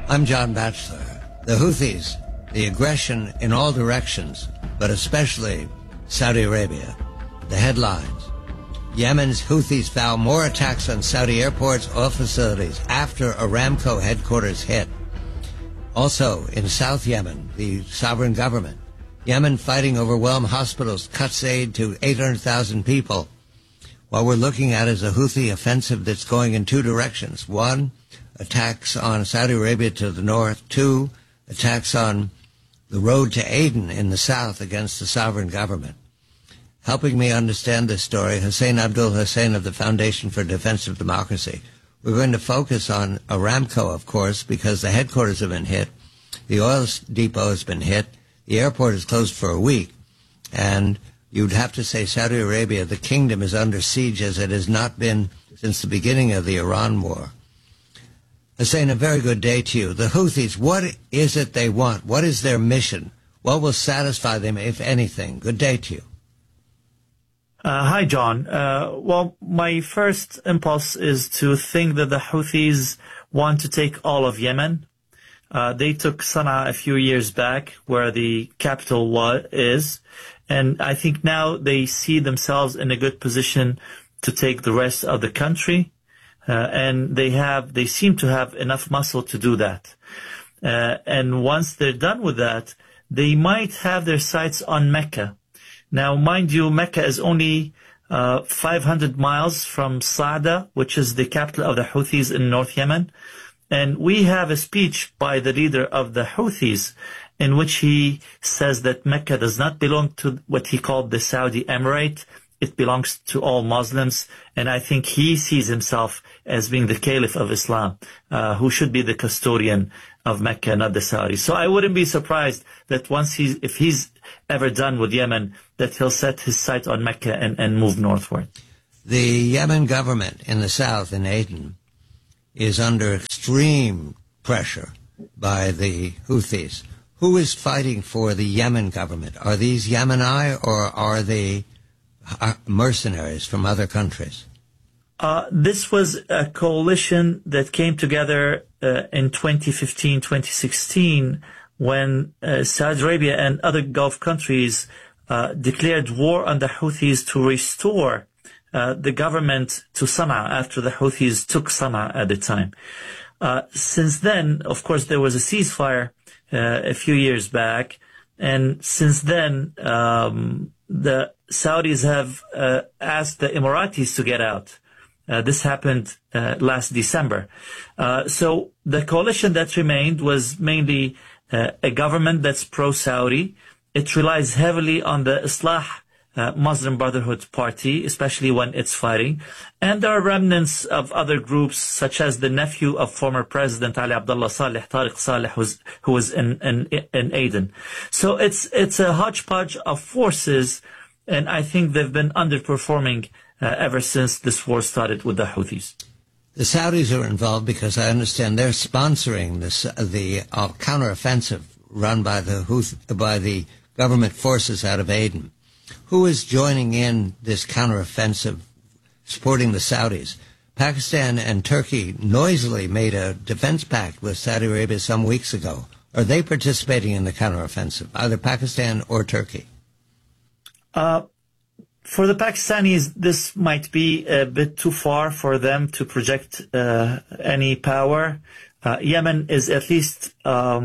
I'm John Batchelor. The Houthis, the aggression in all directions, but especially Saudi Arabia. The headlines: Yemen's Houthis vow more attacks on Saudi airports or facilities after Aramco headquarters hit. Also, in South Yemen, the sovereign government. Yemen fighting overwhelmed hospitals, cuts aid to 800,000 people. What we're looking at is a Houthi offensive that's going in two directions. One, attacks on Saudi Arabia to the north. Two, attacks on the road to Aden in the south against the sovereign government. Helping me understand this story, Hussein Abdul Hussein of the Foundation for Defense of Democracy. We're going to focus on Aramco, of course, because the headquarters have been hit. The oil depot has been hit. The airport is closed for a week. And you'd have to say Saudi Arabia, the kingdom, is under siege as it has not been since the beginning of the Iran war. Hussein, a very good day to you. The Houthis, what is it they want? What is their mission? What will satisfy them, if anything? Good day to you. Hi, John. Well, my first impulse is to think that the Houthis want to take all of Yemen. They took Sana'a a few years back, where the capital is, and I think now they see themselves in a good position to take the rest of the country, and they seem to have enough muscle to do that. And once they're done with that, they might have their sights on Mecca. Now, mind you, Mecca is only 500 miles from Sa'da, which is the capital of the Houthis in North Yemen. And we have a speech by the leader of the Houthis in which he says that Mecca does not belong to what he called the Saudi Emirate. It belongs to all Muslims. And I think he sees himself as being the Caliph of Islam, who should be the custodian of Mecca, not the Saudis. So I wouldn't be surprised that if he's ever done with Yemen, that he'll set his sight on Mecca and move northward. The Yemen government in the south, in Aden, is under extreme pressure by the Houthis. Who is fighting for the Yemen government? Are these Yemeni or are they mercenaries from other countries? This was a coalition that came together in 2015, 2016, when Saudi Arabia and other Gulf countries declared war on the Houthis to restore the government to Sana'a after the Houthis took Sana'a at the time. Since then, of course, there was a ceasefire a few years back, and since then, the Saudis have asked the Emiratis to get out. This happened last December. So the coalition that remained was mainly a government that's pro-Saudi. It relies heavily on the Islah Muslim Brotherhood Party, especially when it's fighting. And there are remnants of other groups, such as the nephew of former President Ali Abdullah Saleh, Tariq Saleh, who was in Aden. So it's a hodgepodge of forces, and I think they've been underperforming ever since this war started with the Houthis. The Saudis are involved because I understand they're sponsoring the counteroffensive run by the government forces out of Aden. Who is joining in this counteroffensive, supporting the Saudis? Pakistan and Turkey noisily made a defense pact with Saudi Arabia some weeks ago. Are they participating in the counteroffensive, either Pakistan or Turkey? For the Pakistanis, this might be a bit too far for them to project any power. Yemen is at least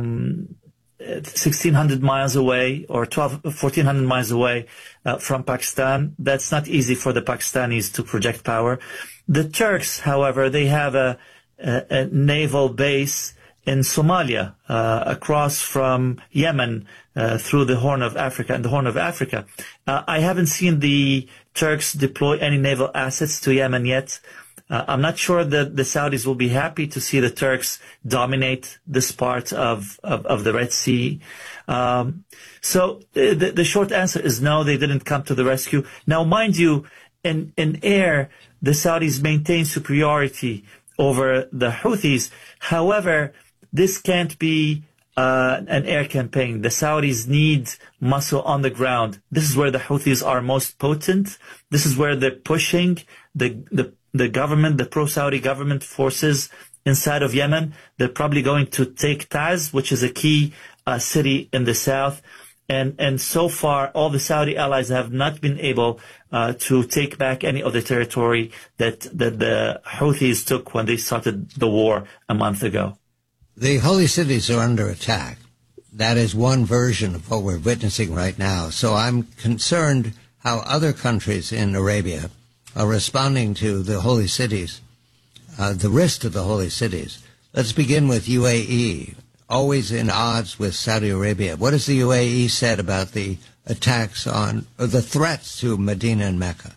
1,600 miles away, or 1,400 miles away from Pakistan. That's not easy for the Pakistanis to project power. The Turks, however, they have a naval base in Somalia, across from Yemen, through the Horn of Africa and the Horn of Africa. I haven't seen the Turks deploy any naval assets to Yemen yet. I'm not sure that the Saudis will be happy to see the Turks dominate this part of the Red Sea. So the short answer is no, they didn't come to the rescue. Now, mind you, in air, the Saudis maintain superiority over the Houthis. However, this can't be an air campaign. The Saudis need muscle on the ground. This is where the Houthis are most potent. This is where they're pushing the government, the pro-Saudi government forces inside of Yemen. They're probably going to take Taz, which is a key city in the south. And so far, all the Saudi allies have not been able to take back any of the territory that the Houthis took when they started the war a month ago. The holy cities are under attack. That is one version of what we're witnessing right now. So I'm concerned how other countries in Arabia are responding to the holy cities, the risk to the holy cities. Let's begin with UAE, always in odds with Saudi Arabia. What has the UAE said about the attacks on, or the threats to Medina and Mecca?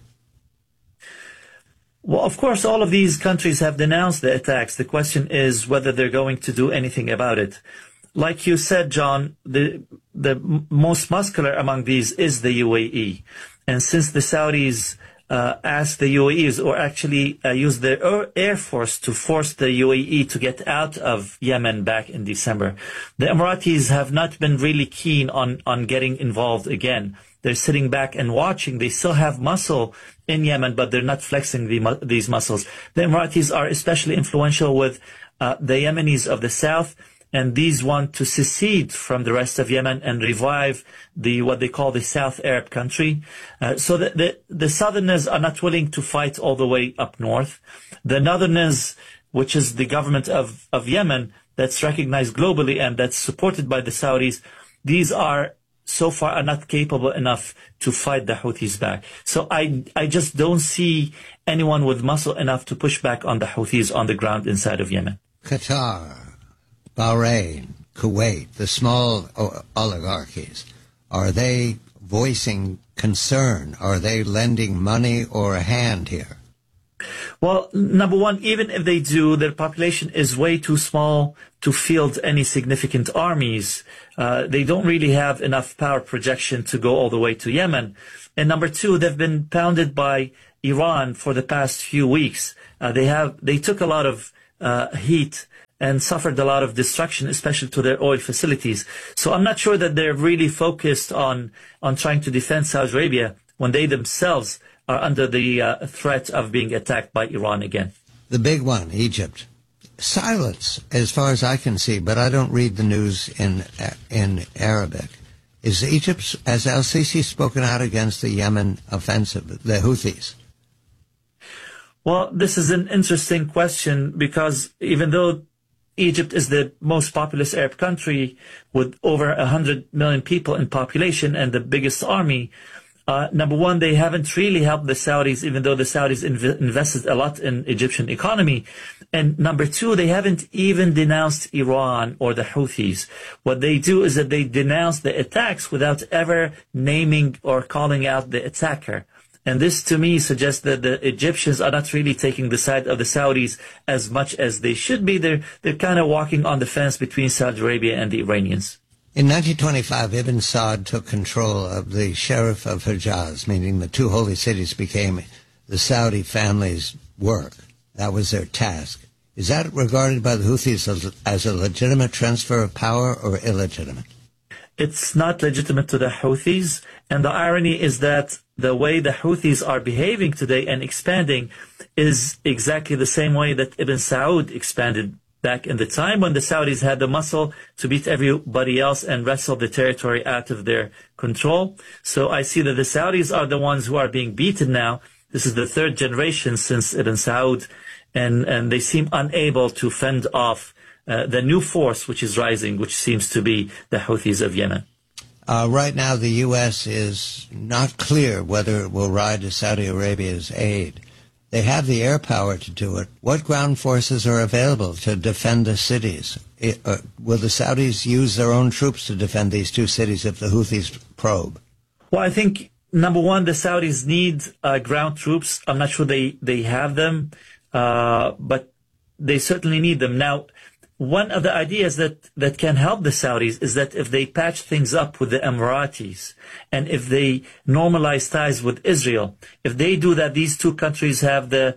Well, of course, all of these countries have denounced the attacks. The question is whether they're going to do anything about it. Like you said, John, the most muscular among these is the UAE. And since the Saudis asked the UAEs, or actually used their air force to force the UAE to get out of Yemen back in December, the Emiratis have not been really keen on getting involved again. They're sitting back and watching. They still have muscle in Yemen, but they're not flexing these muscles. The Emiratis are especially influential with the Yemenis of the south, and these want to secede from the rest of Yemen and revive what they call the South Arab country. So the Southerners are not willing to fight all the way up north. The Northerners, which is the government of Yemen that's recognized globally and that's supported by the Saudis, these are so far are not capable enough to fight the Houthis back. So I just don't see anyone with muscle enough to push back on the Houthis on the ground inside of Yemen. Qatar, Bahrain, Kuwait, the small oligarchies, are they voicing concern? Are they lending money or a hand here? Well, number one, even if they do, their population is way too small to field any significant armies. They don't really have enough power projection to go all the way to Yemen. And number two, they've been pounded by Iran for the past few weeks. They took a lot of heat and suffered a lot of destruction, especially to their oil facilities. So I'm not sure that they're really focused on trying to defend Saudi Arabia when they themselves are under the threat of being attacked by Iran again. The big one, Egypt. Silence, as far as I can see, but I don't read the news in Arabic. Is Egypt, has al-Sisi spoken out against the Yemen offensive, the Houthis? Well, this is an interesting question because even though Egypt is the most populous Arab country with over 100 million people in population and the biggest army, number one, they haven't really helped the Saudis, even though the Saudis invested a lot in Egyptian economy. And number two, they haven't even denounced Iran or the Houthis. What they do is that they denounce the attacks without ever naming or calling out the attacker. And this, to me, suggests that the Egyptians are not really taking the side of the Saudis as much as they should be. They're kind of walking on the fence between Saudi Arabia and the Iranians. In 1925, Ibn Saud took control of the Sharif of Hijaz, meaning the two holy cities became the Saudi family's work. That was their task. Is that regarded by the Houthis as a legitimate transfer of power or illegitimate? It's not legitimate to the Houthis. And the irony is that the way the Houthis are behaving today and expanding is exactly the same way that Ibn Saud expanded back in the time when the Saudis had the muscle to beat everybody else and wrestle the territory out of their control. So I see that the Saudis are the ones who are being beaten now. This is the third generation since Ibn Saud, and they seem unable to fend off the new force which is rising, which seems to be the Houthis of Yemen. Right now, the U.S. is not clear whether it will ride to Saudi Arabia's aid. They have the air power to do it. What ground forces are available to defend the cities? Will the Saudis use their own troops to defend these two cities if the Houthis probe? Well, I think, number one, the Saudis need ground troops. I'm not sure they have them, but they certainly need them. Now, one of the ideas that can help the Saudis is that if they patch things up with the Emiratis and if they normalize ties with Israel, if they do that, these two countries have the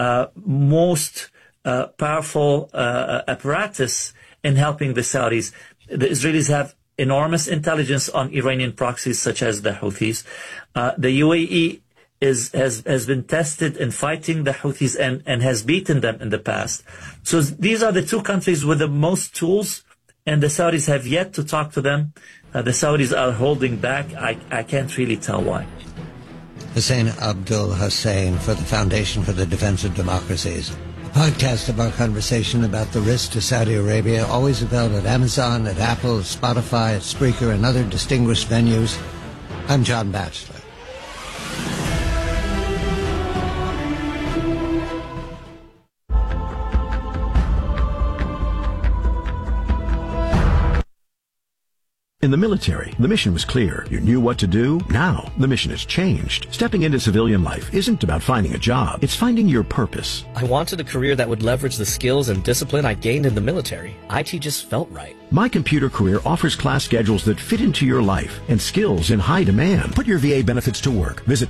most powerful apparatus in helping the Saudis. The Israelis have enormous intelligence on Iranian proxies such as the Houthis. The UAE has been tested in fighting the Houthis and has beaten them in the past. So these are the two countries with the most tools, and the Saudis have yet to talk to them. The Saudis are holding back. I can't really tell why. Hussein Abdul Hussein for the Foundation for the Defense of Democracies. A podcast of our conversation about the risk to Saudi Arabia, always available at Amazon, at Apple, Spotify, at Spreaker, and other distinguished venues. I'm John Batchelor. In the military, the mission was clear. You knew what to do. Now, the mission has changed. Stepping into civilian life isn't about finding a job. It's finding your purpose. I wanted a career that would leverage the skills and discipline I gained in the military. IT just felt right. My Computer Career offers class schedules that fit into your life and skills in high demand. Put your VA benefits to work. Visit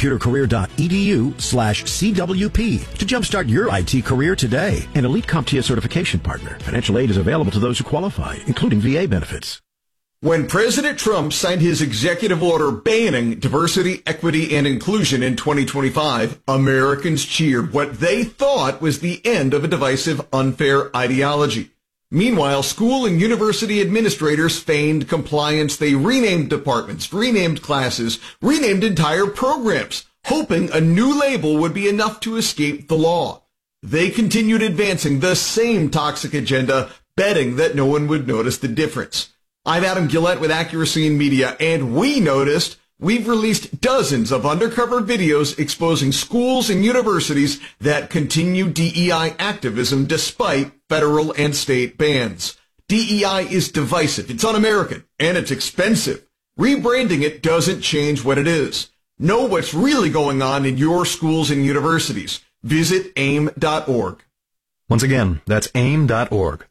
mycomputercareer.edu/CWP to jumpstart your IT career today. An elite CompTIA certification partner. Financial aid is available to those who qualify, including VA benefits. When President Trump signed his executive order banning diversity, equity, and inclusion in 2025, Americans cheered what they thought was the end of a divisive, unfair ideology. Meanwhile, school and university administrators feigned compliance. They renamed departments, renamed classes, renamed entire programs, hoping a new label would be enough to escape the law. They continued advancing the same toxic agenda, betting that no one would notice the difference. I'm Adam Gillette with Accuracy in Media, and we noticed we've released dozens of undercover videos exposing schools and universities that continue DEI activism despite federal and state bans. DEI is divisive, it's un-American, and it's expensive. Rebranding it doesn't change what it is. Know what's really going on in your schools and universities. Visit AIM.org. Once again, that's AIM.org.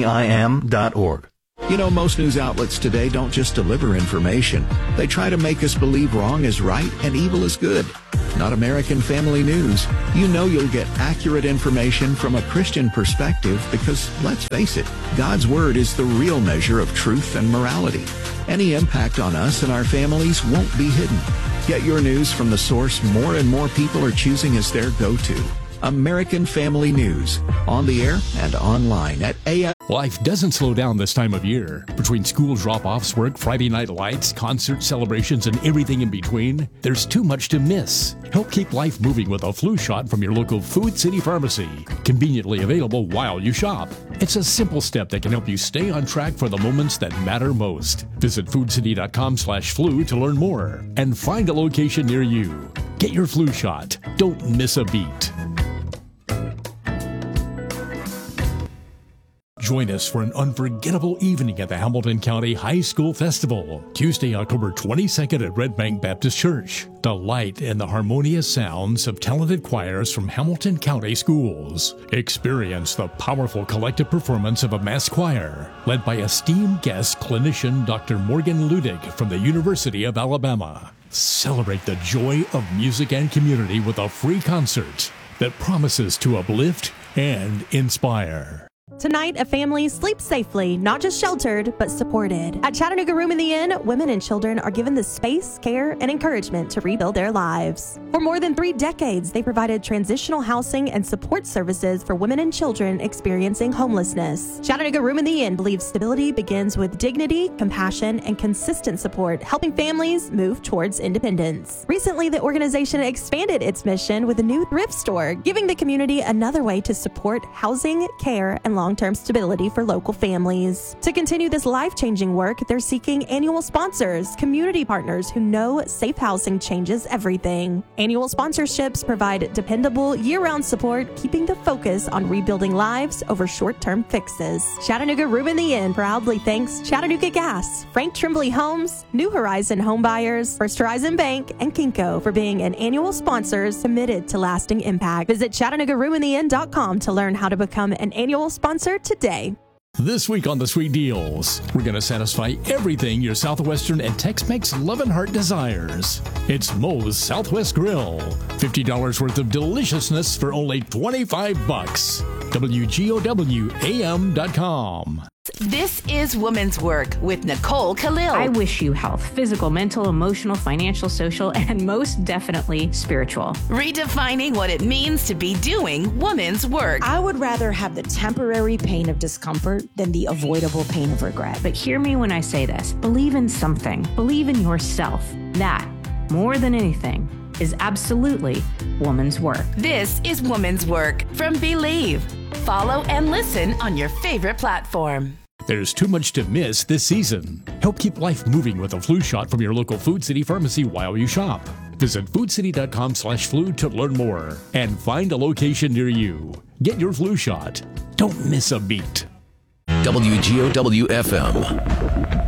AIM.org. You know, most news outlets today don't just deliver information. They try to make us believe wrong is right and evil is good. Not American Family News. You know you'll get accurate information from a Christian perspective because, let's face it, God's Word is the real measure of truth and morality. Any impact on us and our families won't be hidden. Get your news from the source more and more people are choosing as their go-to. American Family News, on the air and online at AM. Life doesn't slow down this time of year. Between school drop-offs, work, Friday night lights, concert celebrations, and everything in between, there's too much to miss. Help keep life moving with a flu shot from your local Food City Pharmacy. Conveniently available while you shop. It's a simple step that can help you stay on track for the moments that matter most. Visit foodcity.com/flu to learn more and find a location near you. Get your flu shot. Don't miss a beat. Join us for an unforgettable evening at the Hamilton County High School Festival, Tuesday, October 22nd at Red Bank Baptist Church. Delight in the harmonious sounds of talented choirs from Hamilton County schools. Experience the powerful collective performance of a mass choir, led by esteemed guest clinician Dr. Morgan Ludig from the University of Alabama. Celebrate the joy of music and community with a free concert that promises to uplift and inspire. Tonight, a family sleeps safely, not just sheltered, but supported. At Chattanooga Room in the Inn, women and children are given the space, care, and encouragement to rebuild their lives. For more than 3 decades, they provided transitional housing and support services for women and children experiencing homelessness. Chattanooga Room in the Inn believes stability begins with dignity, compassion, and consistent support, helping families move towards independence. Recently, the organization expanded its mission with a new thrift store, giving the community another way to support housing, care, and long-term stability for local families. To continue this life-changing work, they're seeking annual sponsors, community partners who know safe housing changes everything. Annual sponsorships provide dependable year-round support, keeping the focus on rebuilding lives over short-term fixes. Chattanooga Room in the Inn proudly thanks Chattanooga Gas, Frank Tremblay Homes, New Horizon Home Buyers, First Horizon Bank, and Kinko for being an annual sponsors committed to lasting impact. Visit ChattanoogaRoomInTheInn.com to learn how to become an annual sponsor today. This week on The Sweet Deals, we're going to satisfy everything your Southwestern and Tex-Mex love and heart desires. It's Moe's Southwest Grill. $50 worth of deliciousness for only $25. WGOWAM.com. This is Women's Work with Nicole Khalil. I wish you health, physical, mental, emotional, financial, social, and most definitely spiritual. Redefining what it means to be doing women's work. I would rather have the temporary pain of discomfort than the avoidable pain of regret. But hear me when I say this. Believe in something. Believe in yourself. That, more than anything, is absolutely woman's work. This is Women's Work from Believe. Follow and listen on your favorite platform. There's too much to miss this season. Help keep life moving with a flu shot from your local Food City pharmacy while you shop. Visit foodcity.com/flu to learn more and find a location near you. Get your flu shot. Don't miss a beat. WGOW FM.